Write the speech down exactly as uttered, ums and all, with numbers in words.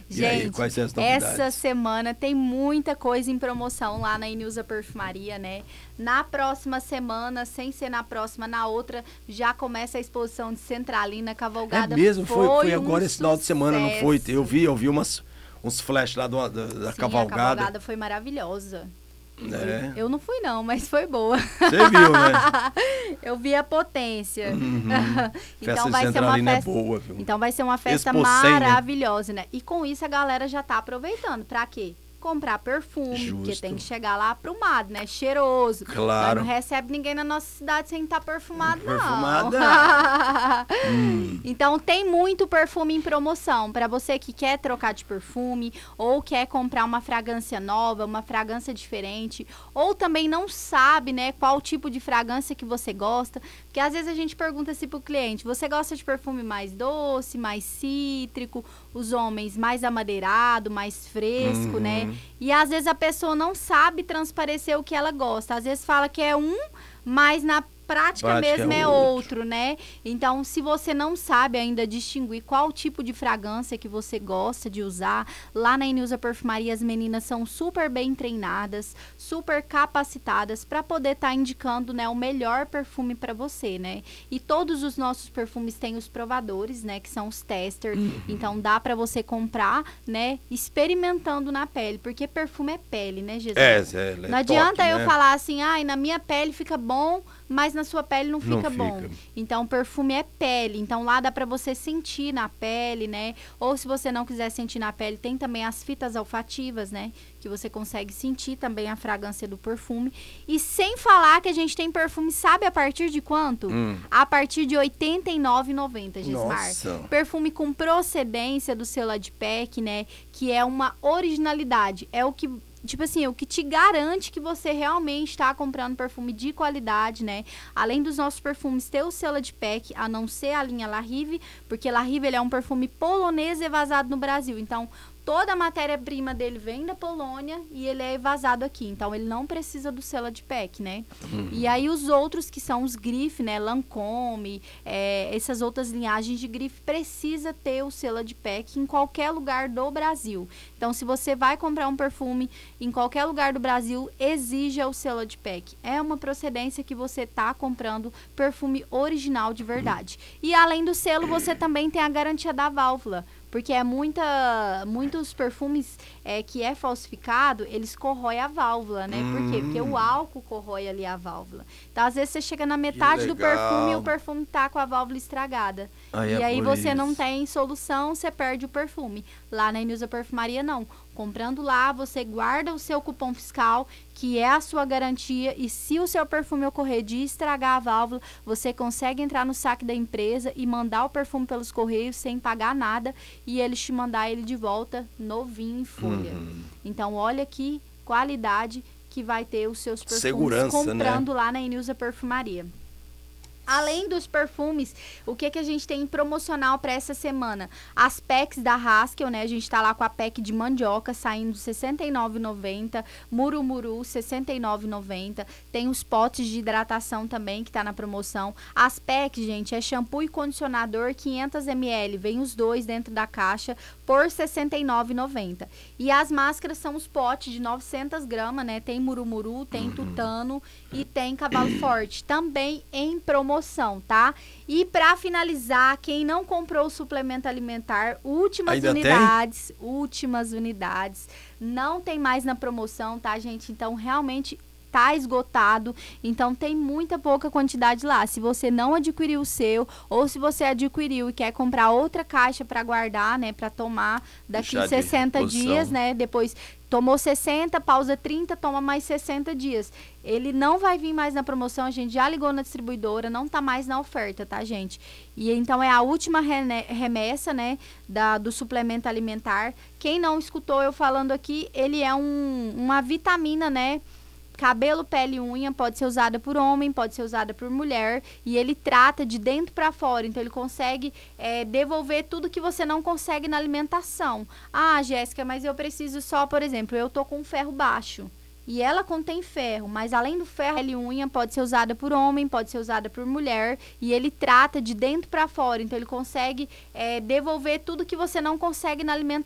E aí, Gente, quais são as novidades? essa semana tem muita coisa em promoção lá na Inilza Perfumaria, né? Na próxima semana, sem ser na próxima, na outra, já começa a exposição de Centralina, Cavalgada. É mesmo, foi, foi agora um esse final de semana, não foi? sucesso. Eu vi, eu vi umas, uns flash lá do, da, da Sim, cavalgada. a cavalgada foi maravilhosa. É. Eu não fui não, mas foi boa. Você viu, né? Eu vi a potência. Uhum. Então Festa vai de ser uma Centralina festa. é boa, viu? Então vai ser uma festa Expo cem, né? maravilhosa, né? E com isso a galera já tá aproveitando. Pra quê? Comprar perfume, Justo. porque tem que chegar lá aprumado, né? Cheiroso. Claro. Nós não recebe ninguém na nossa cidade sem estar perfumado, não. Perfumada. hum. Então tem muito perfume em promoção. Pra você que quer trocar de perfume, ou quer comprar uma fragrância nova, uma fragrância diferente, ou também não sabe, né, qual tipo de fragrância que você gosta. Porque às vezes a gente pergunta assim pro cliente, você gosta de perfume mais doce, mais cítrico, os homens mais amadeirado, mais fresco, Uhum. né? E às vezes a pessoa não sabe transparecer o que ela gosta. Às vezes fala que é um, mas na prática, Prática mesmo é é outro. outro, né? Então, se você não sabe ainda distinguir qual tipo de fragrância que você gosta de usar, lá na Inilza Perfumaria as meninas são super bem treinadas, super capacitadas para poder estar tá indicando, né, o melhor perfume para você, né? E todos os nossos perfumes têm os provadores, né, que são os testers. Uhum. Então, dá para você comprar, né, experimentando na pele, porque perfume é pele, né, Jesus? É, Zé, é Não adianta toque, eu né? falar assim, ai, na minha pele fica bom, mas na sua pele não fica Não bom. fica. Então, perfume é pele. Então, lá dá pra você sentir na pele, né? Ou se você não quiser sentir na pele, tem também as fitas olfativas, né? Que você consegue sentir também a fragrância do perfume. E sem falar que a gente tem perfume, sabe a partir de quanto? Hum. A partir de oitenta e nove reais e noventa centavos, Gismar. Nossa. Perfume com procedência do selo Adpack, né? Que é uma originalidade. É o que... Tipo assim, o que te garante que você realmente está comprando perfume de qualidade, né? Além dos nossos perfumes ter o selo de pack, a não ser a linha La Rive, porque La Rive ele é um perfume polonês evasado no Brasil. Então, toda a matéria-prima dele vem da Polônia e ele é evasado aqui. Então, ele não precisa do selo de pack, né? Uhum. E aí, os outros que são os grife, né? Lancôme, é, essas outras linhagens de grife, precisa ter o selo de pack em qualquer lugar do Brasil. Então, se você vai comprar um perfume em qualquer lugar do Brasil, exija o selo de pack. É uma procedência que você está comprando perfume original de verdade. E além do selo, você também tem a garantia da válvula. Porque é muita, muitos perfumes é, que é falsificado, eles corroem a válvula, né? Por quê? Porque o álcool corrói ali a válvula. Então, às vezes, você chega na metade do perfume e o perfume tá com a válvula estragada. Aí e é aí por você isso. não tem solução, você perde o perfume. Lá na Inilza Perfumaria, não. Comprando lá, você guarda o seu cupom fiscal, que é a sua garantia, e se o seu perfume ocorrer de estragar a válvula, você consegue entrar no saque da empresa e mandar o perfume pelos correios sem pagar nada, e eles te mandar ele de volta novinho em folha. Uhum. Então, olha que qualidade que vai ter os seus perfumes Segurança, comprando né? lá na Inilza Perfumaria. Além dos perfumes, o que, que a gente tem em promocional para essa semana? As packs da Haskell, né? A gente tá lá com a pack de mandioca saindo sessenta e nove reais e noventa centavos, Murumuru sessenta e nove reais e noventa centavos, tem os potes de hidratação também que tá na promoção. As packs, gente, é shampoo e condicionador quinhentos mililitros, vem os dois dentro da caixa por sessenta e nove reais e noventa centavos. E as máscaras são os potes de novecentas gramas, né? Tem Murumuru, tem Tutano e tem Cavalo Forte, também em promoção. Tá? E para finalizar, quem não comprou o suplemento alimentar, últimas Ainda unidades, tem? últimas unidades, não tem mais na promoção, tá, gente? Então, realmente tá esgotado, então tem muita pouca quantidade lá. Se você não adquiriu o seu, ou se você adquiriu e quer comprar outra caixa para guardar, né, para tomar daqui Deixar de sessenta reposição. dias, né, depois tomou sessenta, pausa trinta, toma mais sessenta dias. Ele não vai vir mais na promoção, a gente já ligou na distribuidora, não tá mais na oferta, tá, gente? E então é a última rene- remessa, né, da, do suplemento alimentar. Quem não escutou eu falando aqui, ele é um, uma vitamina, né? Cabelo, pele e unha pode ser usada por homem, pode ser usada por mulher, e ele trata de dentro para fora, então ele consegue é, devolver tudo que você não consegue na alimentação. Ah, Jéssica, mas eu preciso só, por exemplo, eu tô com ferro baixo. E ela contém ferro, mas além do ferro, a pele e unha pode ser usada por homem, pode ser usada por mulher, e ele trata de dentro para fora, então ele consegue é, devolver tudo que você não consegue na alimentação.